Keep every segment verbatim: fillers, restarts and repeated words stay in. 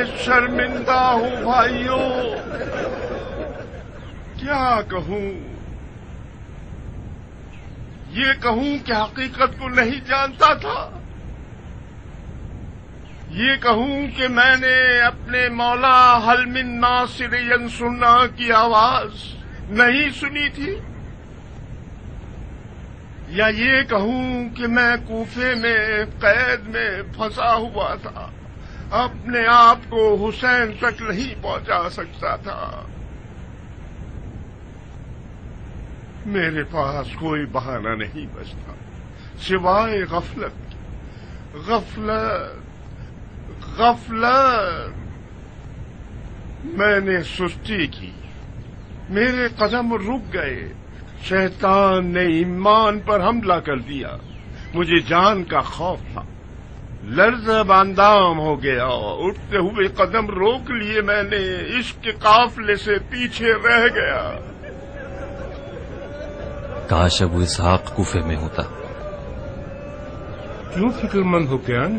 شرمندہ ہوں بھائیوں، کیا کہوں؟ یہ کہوں کہ حقیقت کو نہیں جانتا تھا، یہ کہوں کہ میں نے اپنے مولا حل من ناصر ینصرنا کی آواز نہیں سنی تھی، یا یہ کہوں کہ میں کوفے میں قید میں پھنسا ہوا تھا، اپنے آپ کو حسین تک نہیں پہنچا سکتا تھا۔ میرے پاس کوئی بہانہ نہیں بچتا سوائے غفلت غفلت غفلت میں نے سستی کی، میرے قدم رک گئے، شیطان نے ایمان پر حملہ کر دیا، مجھے جان کا خوف تھا، لرزہ باندام ہو گیا، اٹھتے ہوئے قدم روک لیے میں نے، عشق کے قافلے سے پیچھے رہ گیا۔ کاش ابو اسحاق کوفے میں ہوتا۔ کیوں فکر مند ہو کیان؟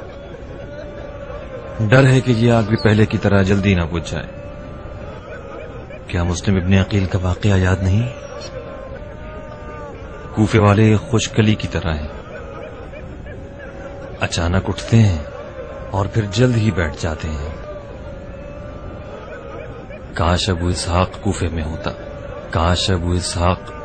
ڈر ہے کہ یہ آگ بھی پہلے کی طرح جلدی نہ بجھ جائے۔ کیا مسلم ابن عقیل کا واقعہ یاد نہیں؟ کوفے والے خوش کلی کی طرح ہیں، اچانک اٹھتے ہیں اور پھر جلد ہی بیٹھ جاتے ہیں۔ کاش ابو اسحاق کوفے میں ہوتا، کاش ابو اسحاق